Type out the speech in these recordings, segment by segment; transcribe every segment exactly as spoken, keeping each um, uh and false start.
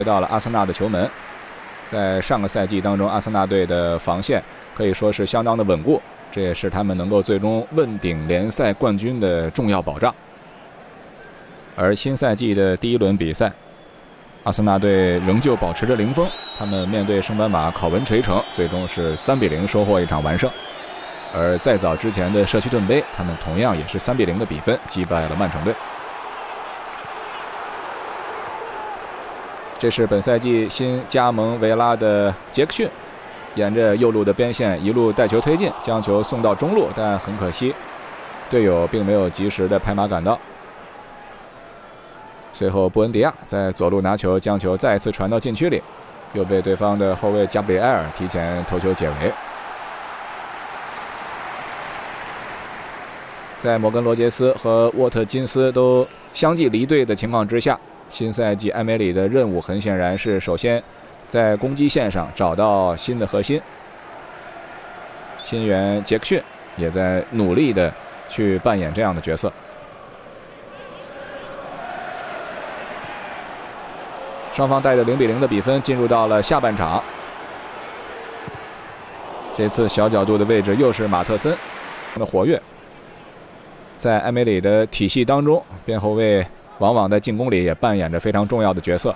回到了阿森纳的球门。在上个赛季当中，阿森纳队的防线可以说是相当的稳固，这也是他们能够最终问鼎联赛冠军的重要保障。而新赛季的第一轮比赛，阿森纳队仍旧保持着零封，他们面对圣班马考文垂城，最终是三比零收获一场完胜。而在早之前的社区盾杯，他们同样也是三比零的比分击败了曼城队。这是本赛季新加盟维拉的杰克逊，沿着右路的边线一路带球推进，将球送到中路，但很可惜，队友并没有及时的拍马赶到。随后布恩迪亚在左路拿球，将球再次传到禁区里，又被对方的后卫加布里埃尔提前头球解围。在摩根罗杰斯和沃特金斯都相继离队的情况之下，新赛季埃梅里的任务很显然是首先在攻击线上找到新的核心。新援杰克逊也在努力的去扮演这样的角色。双方带着零比零的比分进入到了下半场。这次小角度的位置又是马特森的活跃。在埃梅里的体系当中，边后卫往往在进攻里也扮演着非常重要的角色。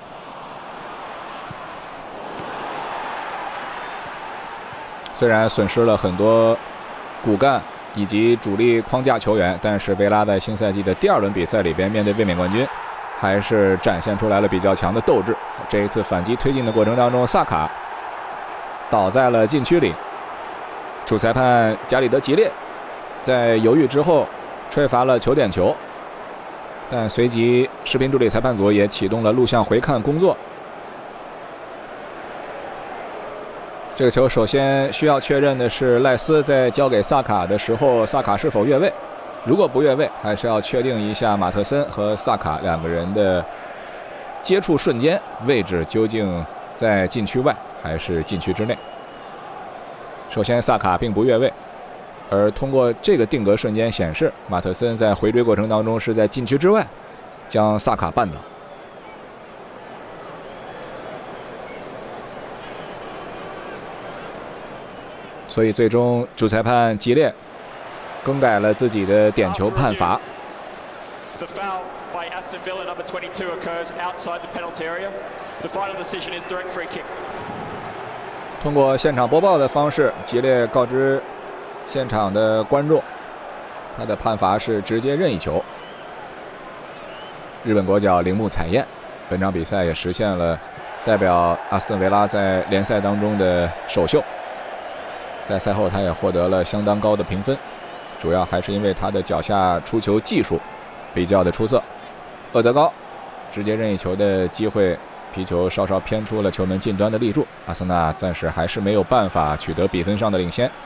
虽然损失了很多骨干以及主力框架球员，但是维拉在新赛季的第二轮比赛里边，面对卫冕冠军，还是展现出来了比较强的斗志。这一次反击推进的过程当中，萨卡倒在了禁区里，主裁判加里德吉列在犹豫之后吹罚了球点球，但随即视频助理裁判组也启动了录像回看工作。这个球首先需要确认的是赖斯在交给萨卡的时候，萨卡是否越位。如果不越位，还是要确定一下马特森和萨卡两个人的接触瞬间位置究竟在禁区外还是禁区之内。首先萨卡并不越位，而通过这个定格瞬间显示，马特森在回追过程当中是在禁区之外将萨卡绊倒。所以最终主裁判吉列更改了自己的点球判罚。通过现场播报的方式，吉列告知现场的观众，他的判罚是直接任意球。日本国脚铃木彩彦本场比赛也实现了代表阿斯顿维拉在联赛当中的首秀。在赛后他也获得了相当高的评分，主要还是因为他的脚下出球技术比较的出色。厄德高直接任意球的机会，皮球稍稍偏出了球门近端的立柱，阿森纳暂时还是没有办法取得比分上的领先。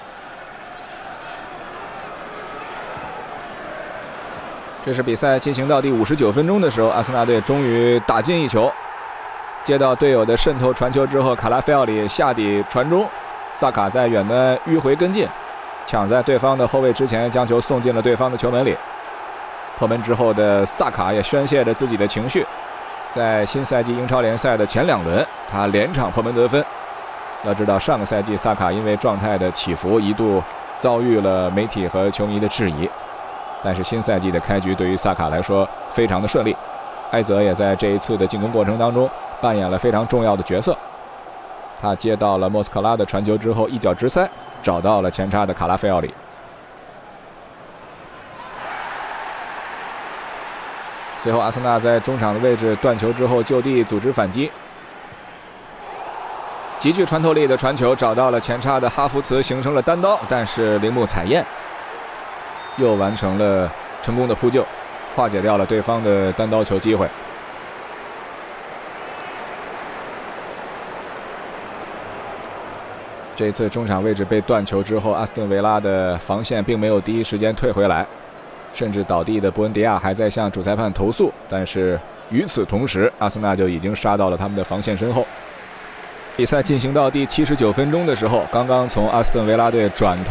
这是比赛进行到第五十九分钟的时候，阿森纳队终于打进一球，接到队友的渗透传球之后，卡拉菲奥里下底传中，萨卡在远端迂回跟进，抢在对方的后卫之前，将球送进了对方的球门里。破门之后的萨卡也宣泄着自己的情绪，在新赛季英超联赛的前两轮，他连场破门得分。要知道，上个赛季萨卡因为状态的起伏，一度遭遇了媒体和球迷的质疑。但是新赛季的开局对于萨卡来说非常的顺利，埃泽也在这一次的进攻过程当中扮演了非常重要的角色。他接到了莫斯科拉的传球之后，一脚直塞找到了前插的卡拉菲奥里。随后阿森纳在中场的位置断球之后就地组织反击，极具穿透力的传球找到了前插的哈弗茨，形成了单刀，但是铃木彩彦又完成了成功的扑救，化解掉了对方的单刀球机会。这次中场位置被断球之后，阿斯顿维拉的防线并没有第一时间退回来，甚至倒地的布恩迪亚还在向主裁判投诉，但是与此同时，阿森纳就已经杀到了他们的防线身后。比赛进行到第七十九分钟的时候，刚刚从阿斯顿维拉队转投